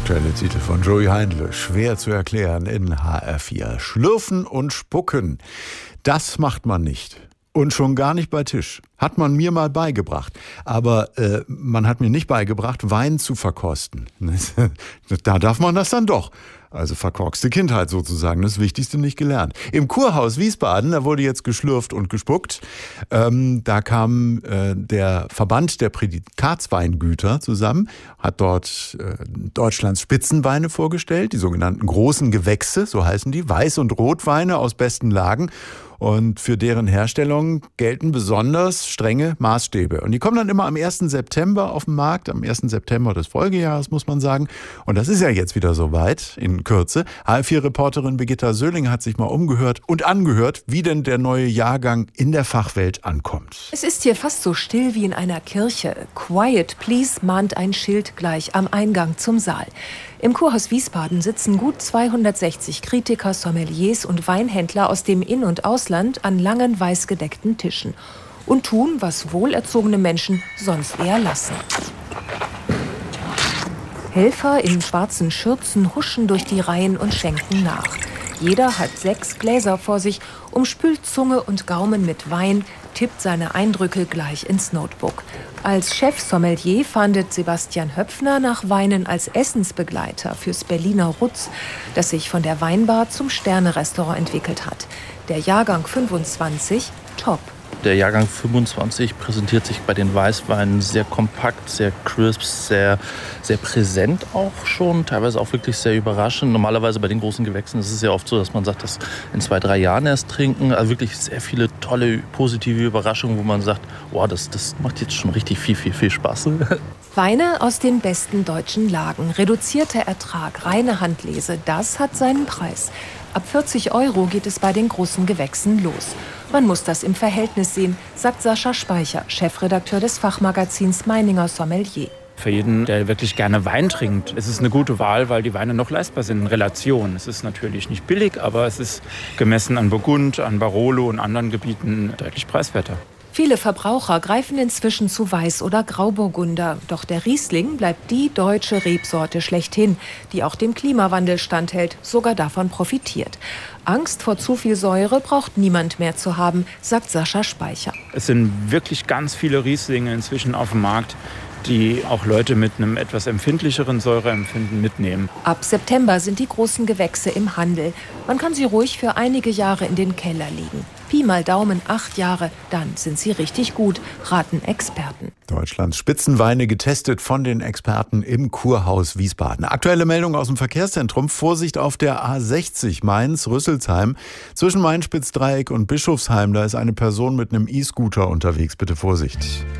aktuelle Titel von Joey Heindle, schwer zu erklären in HR4. Schlürfen und Spucken, das macht man nicht. Und schon gar nicht bei Tisch. Hat man mir mal beigebracht. Aber man hat mir nicht beigebracht, Wein zu verkosten. Da darf man das dann doch. Also verkorkste Kindheit sozusagen, das Wichtigste nicht gelernt. Im Kurhaus Wiesbaden, da wurde jetzt geschlürft und gespuckt. Da kam der Verband der Prädikatsweingüter zusammen, hat dort Deutschlands Spitzenweine vorgestellt, die sogenannten großen Gewächse, so heißen die, Weiß- und Rotweine aus besten Lagen. Und für deren Herstellung gelten besonders strenge Maßstäbe. Und die kommen dann immer am 1. September auf den Markt, am 1. September des Folgejahres, muss man sagen. Und das ist ja jetzt wieder soweit, in Kürze. HR4-Reporterin Birgitta Söhling hat sich mal umgehört und angehört, wie denn der neue Jahrgang in der Fachwelt ankommt. Es ist hier fast so still wie in einer Kirche. Quiet, please, mahnt ein Schild gleich am Eingang zum Saal. Im Kurhaus Wiesbaden sitzen gut 260 Kritiker, Sommeliers und Weinhändler aus dem In- und Ausland an langen, weiß gedeckten Tischen und tun, was wohlerzogene Menschen sonst eher lassen. Helfer in schwarzen Schürzen huschen durch die Reihen und schenken nach. Jeder hat 6 Gläser vor sich, umspült Zunge und Gaumen mit Wein, tippt seine Eindrücke gleich ins Notebook. Als Chef-Sommelier fahndet Sebastian Höpfner nach Weinen als Essensbegleiter fürs Berliner Rutz, das sich von der Weinbar zum Sterne-Restaurant entwickelt hat. Der Jahrgang 25, top. Der Jahrgang 25 präsentiert sich bei den Weißweinen sehr kompakt, sehr crisp, sehr präsent auch schon, teilweise auch wirklich sehr überraschend. Normalerweise bei den großen Gewächsen ist es ja oft so, dass man sagt, das in 2-3 Jahren erst trinken. Also wirklich sehr viele tolle, positive Überraschungen, wo man sagt, wow, das macht jetzt schon richtig viel Spaß. Weine aus den besten deutschen Lagen, reduzierter Ertrag, reine Handlese, das hat seinen Preis. Ab 40 € geht es bei den großen Gewächsen los. Man muss das im Verhältnis sehen, sagt Sascha Speicher, Chefredakteur des Fachmagazins Meininger Sommelier. Für jeden, der wirklich gerne Wein trinkt, ist es eine gute Wahl, weil die Weine noch leistbar sind in Relation. Es ist natürlich nicht billig, aber es ist gemessen an Burgund, an Barolo und anderen Gebieten deutlich preiswerter. Viele Verbraucher greifen inzwischen zu Weiß- oder Grauburgunder. Doch der Riesling bleibt die deutsche Rebsorte schlechthin, die auch dem Klimawandel standhält, sogar davon profitiert. Angst vor zu viel Säure braucht niemand mehr zu haben, sagt Sascha Speicher. Es sind wirklich ganz viele Rieslinge inzwischen auf dem Markt, die auch Leute mit einem etwas empfindlicheren Säureempfinden mitnehmen. Ab September sind die großen Gewächse im Handel. Man kann sie ruhig für einige Jahre in den Keller legen. Pi mal Daumen 8 Jahre, dann sind sie richtig gut, raten Experten. Deutschlands Spitzenweine getestet von den Experten im Kurhaus Wiesbaden. Aktuelle Meldung aus dem Verkehrszentrum. Vorsicht auf der A60 Mainz-Rüsselsheim. Zwischen Main-Spitzdreieck und Bischofsheim, da ist eine Person mit einem E-Scooter unterwegs. Bitte Vorsicht.